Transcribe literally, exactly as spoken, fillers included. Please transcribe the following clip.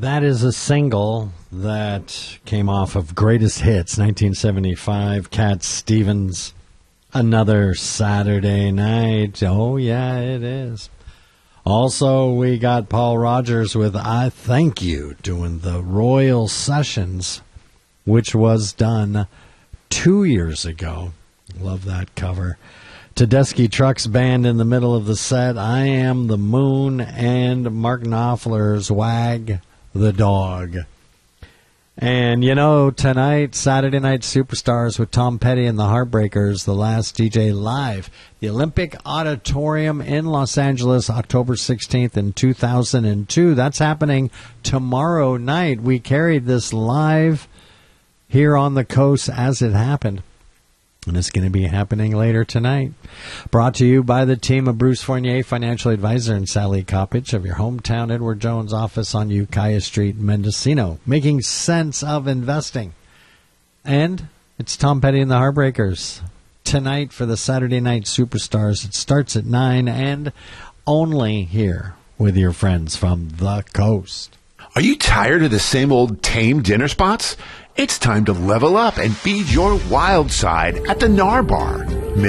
That is a single that came off of Greatest Hits, nineteen seventy-five, Cat Stevens, Another Saturday Night. Oh, yeah, it is. Also, we got Paul Rogers with I Thank You, doing the Royal Sessions, which was done two years ago. Love that cover. Tedeschi Trucks Band in the middle of the set, I Am the Moon, and Mark Knopfler's Wag the Dog. And, you know, tonight, Saturday Night Superstars with Tom Petty and the Heartbreakers, the last D J live. The Olympic Auditorium in Los Angeles, October sixteenth in two thousand two. That's happening tomorrow night. We carried this live here on the coast as it happened. And it's going to be happening later tonight. Brought to you by the team of Bruce Fournier, financial advisor, and Sally Coppage of your hometown Edward Jones office on Ukiah Street, Mendocino. Making sense of investing. And it's Tom Petty and the Heartbreakers. Tonight for the Saturday Night Superstars. It starts at nine and only here with your friends from the coast. Are you tired of the same old tame dinner spots? It's time to level up and feed your wild side at the Nar Bar.